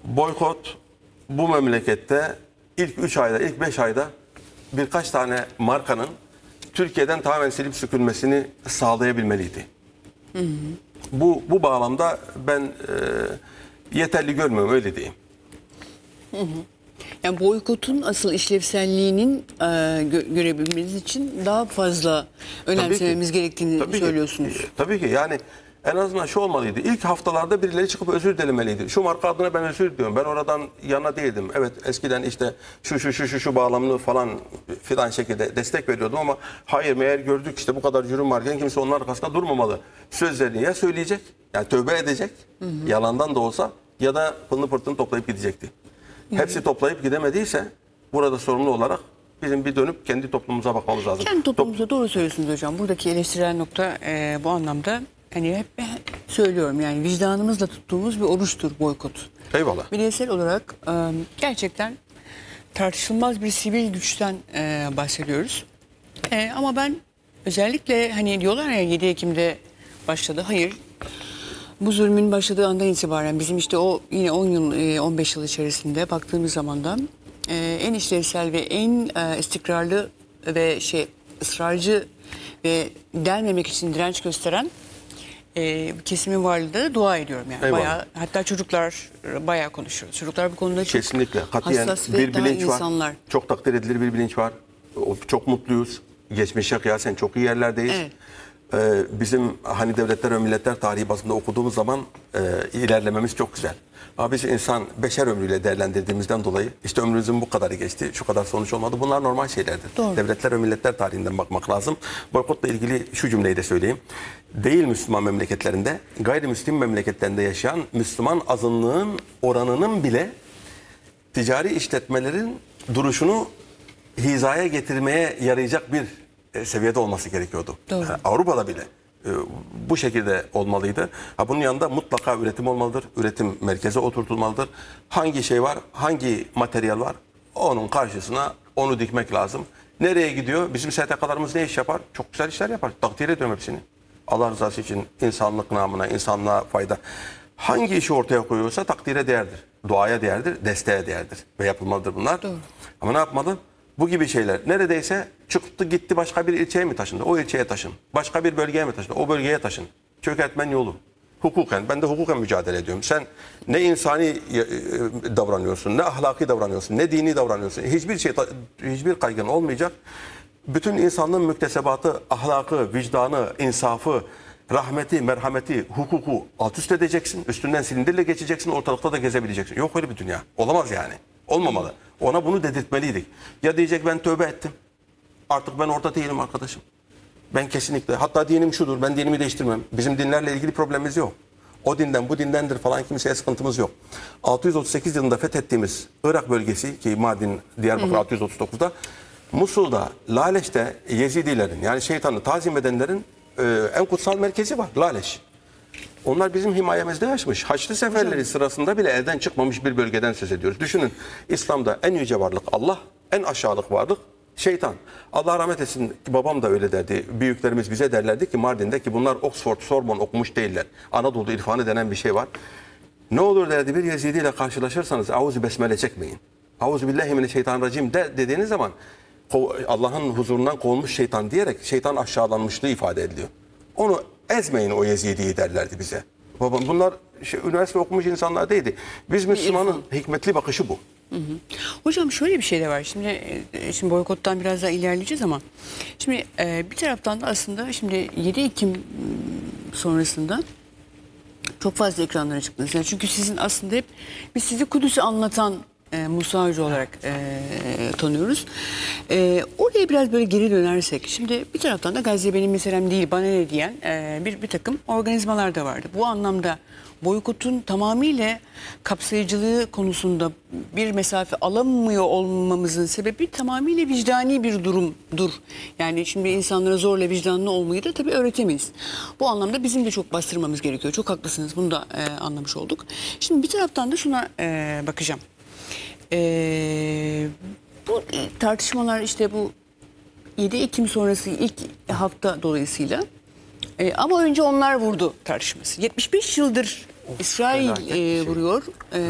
boykot bu memlekette ilk 3 ayda, ilk 5 ayda birkaç tane markanın Türkiye'den tamamen silip süpürmesini sağlayabilmeliydi. Bu bağlamda ben yeterli görmüyorum, öyle diyeyim. Yani boykotun asıl işlevselliğinin görebilmeniz için daha fazla önemsememiz gerektiğini söylüyorsunuz. Tabii ki yani en azından şu olmalıydı. İlk haftalarda birileri çıkıp özür dilemeliydi. Şu marka adına ben özür diliyorum. Ben oradan yana değildim. Evet, eskiden işte şu bağlamını falan filan şekilde destek veriyordum ama hayır, meğer gördük işte bu kadar cürüm varken kimse onun arkasında durmamalı. Sözlerini ya söyleyecek, yani tövbe edecek, yalandan da olsa, ya da pılını pırtını toplayıp gidecekti. Hepsi toplayıp gidemediyse burada sorumlu olarak bizim bir dönüp kendi toplumumuza bakmamız lazım. Kendi toplumumuza doğru söylüyorsunuz hocam. Buradaki eleştirel nokta bu anlamda, hani hep söylüyorum, yani vicdanımızla tuttuğumuz bir oruçtur boykot. Eyvallah. Bireysel olarak gerçekten tartışılmaz bir sivil güçten bahsediyoruz. Ama ben özellikle, hani diyorlar ya 7 Ekim'de başladı. Hayır. Bu zulmün başladığı andan itibaren bizim işte o yine 10 yıl, 15 yıl içerisinde baktığımız zaman da en işlevsel ve en istikrarlı ve ısrarcı ve delmemek için direnç gösteren kesimin varlığı, dua ediyorum yani. Eyvallah. Bayağı, hatta çocuklar bayağı konuşuyor. Çocuklar bu konuda çok kesinlikle katiyen hassas ve bir daha bilinç insanlar. var. Çok takdir edilir bir bilinç var. Çok mutluyuz. Geçmişe kıyasen çok iyi yerlerdeyiz. Evet. Bizim hani devletler ve milletler tarihi bazında okuduğumuz zaman ilerlememiz çok güzel. Ama biz insan beşer ömrüyle değerlendirdiğimizden dolayı işte ömrümüzün bu kadarı geçti, şu kadar sonuç olmadı. Bunlar normal şeylerdir. Doğru. Devletler ve milletler tarihinden bakmak lazım. Boykotla ilgili şu cümleyi de söyleyeyim. Değil Müslüman memleketlerinde, gayrimüslim memleketlerinde yaşayan Müslüman azınlığın oranının bile ticari işletmelerin duruşunu hizaya getirmeye yarayacak bir seviyede olması gerekiyordu. Doğru. Avrupa'da bile bu şekilde olmalıydı. Bunun yanında mutlaka üretim olmalıdır. Üretim merkeze oturtulmalıdır. Hangi şey var, hangi materyal var, onun karşısına onu dikmek lazım. Nereye gidiyor? Bizim STK'larımız ne iş yapar? Çok güzel işler yapar. Takdir ediyorum hepsini. Allah rızası için, insanlık namına, insanlığa fayda. Hangi işi ortaya koyuyorsa takdire değerdir. Duaya değerdir, desteğe değerdir. Ve yapılmalıdır bunlar. Doğru. Ama ne yapmalı? Bu gibi şeyler neredeyse çıktı gitti, başka bir ilçeye mi taşındı? O ilçeye taşın. Başka bir bölgeye mi taşındı? O bölgeye taşın. Çökertmen yolu. Hukuken, ben de hukuken mücadele ediyorum. Sen ne insani davranıyorsun, ne ahlaki davranıyorsun, ne dini davranıyorsun. Hiçbir kaygın olmayacak. Bütün insanlığın müktesebatı, ahlakı, vicdanı, insafı, rahmeti, merhameti, hukuku alt üst edeceksin. Üstünden silindirle geçeceksin, ortalıkta da gezebileceksin. Yok öyle bir dünya. Olamaz yani. Olmamalı. Ona bunu dedirtmeliydik. Ya diyecek ben tövbe ettim. Artık ben orada değilim arkadaşım. Ben kesinlikle, hatta dinim şudur, ben dinimi değiştirmem. Bizim dinlerle ilgili problemimiz yok. O dinden bu dindendir falan, kimseye sıkıntımız yok. 638 yılında fethettiğimiz Irak bölgesi, ki Mardin, Diyarbakır 639'da, Musul'da, Laleş'te Yezidilerin, yani şeytanı tazim edenlerin en kutsal merkezi var, Laleş. Onlar bizim himayemizde yaşamış. Haçlı seferleri sırasında bile elden çıkmamış bir bölgeden söz ediyoruz. Düşünün, İslam'da en yüce varlık Allah, en aşağılık varlık şeytan. Allah rahmet etsin, babam da öyle derdi. Büyüklerimiz bize derlerdi ki Mardin'de, ki bunlar Oxford, Sorbonne okumuş değiller. Anadolu irfanı denen bir şey var. Ne olur derdi, bir Yezidi ile karşılaşırsanız auzu besmele çekmeyin. Auzu billahi mineşşeytanirracim dediğiniz zaman Allah'ın huzurundan kovulmuş şeytan diyerek şeytan aşağılanmışlığı ifade ediliyor. Onu ezmeyin o Yezidi'yi derlerdi bize. Babam, bunlar üniversite okumuş insanlar değildi. Biz Müslümanın hikmetli bakışı bu. Hocam şöyle bir şey de var. Şimdi boykottan biraz daha ilerleyeceğiz ama şimdi bir taraftan da aslında şimdi 7 Ekim sonrasında çok fazla ekranlara çıktınız. Yani çünkü sizin aslında hep biz sizi Kudüs'ü anlatan Musa Hoca olarak tanıyoruz. Oraya biraz böyle geri dönersek, şimdi bir taraftan da Gazze benim meselem değil, bana ne diyen bir takım organizmalar da vardı. Bu anlamda boykotun tamamıyla kapsayıcılığı konusunda bir mesafe alamıyor olmamızın sebebi tamamıyla vicdani bir durumdur. Yani şimdi insanlara zorla vicdanlı olmayı da tabii öğretemeyiz. Bu anlamda bizim de çok bastırmamız gerekiyor. Çok haklısınız, bunu da anlamış olduk. Şimdi bir taraftan da şuna bakacağım. Bu tartışmalar işte bu 7 Ekim sonrası ilk hafta dolayısıyla ama önce onlar vurdu tartışması. 75 yıldır İsrail vuruyor.